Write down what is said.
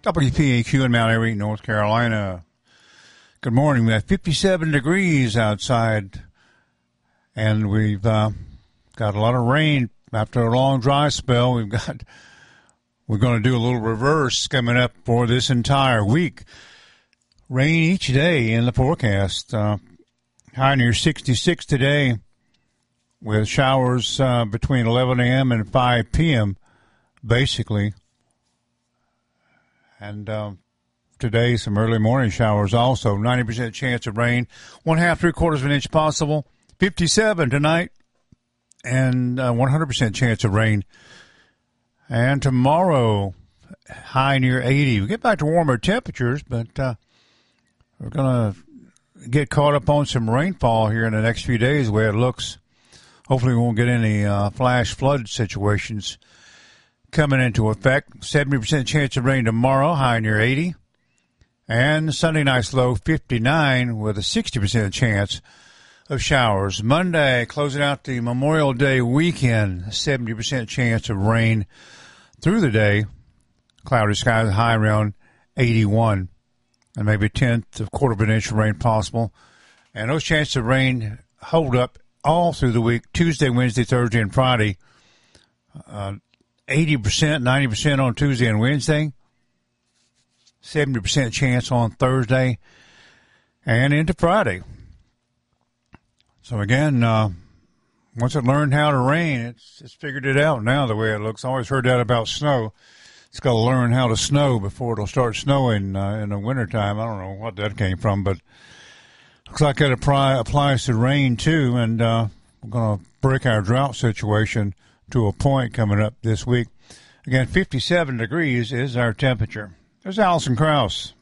WPAQ in Mount Airy, North Carolina. Good morning. We have 57 degrees outside, and we've got a lot of rain after a long dry spell. We're going to do a little reverse coming up for this entire week. Rain each day in the forecast. High near 66 today, with showers between 11 a.m. and 5 p.m. basically. And today, some early morning showers also. 90% chance of rain. 1/2, 3/4 of an inch possible. 57 tonight. And 100% chance of rain. And tomorrow, high near 80. We get back to warmer temperatures, but we're going to get caught up on some rainfall here in the next few days, the way it looks. Hopefully we won't get any flash flood situations coming into effect. 70% chance of rain tomorrow, high near 80. And Sunday night's low, 59, with a 60% chance of showers. Monday, closing out the Memorial Day weekend, 70% chance of rain through the day. Cloudy skies, high around 81. And maybe 1/10 of 1/4 of an inch of rain possible. And those chances of rain hold up all through the week, Tuesday, Wednesday, Thursday, and Friday. 80%, 90% on Tuesday and Wednesday. 70% chance on Thursday and into Friday. So again, once it learned how to rain, it's figured it out now the way it looks. I always heard that about snow. It's got to learn how to snow before it'll start snowing in the wintertime. I don't know what that came from, but looks like that applies to rain too. And we're going to break our drought situation to a point coming up this week. Again, 57 degrees is our temperature. There's Allison Krauss.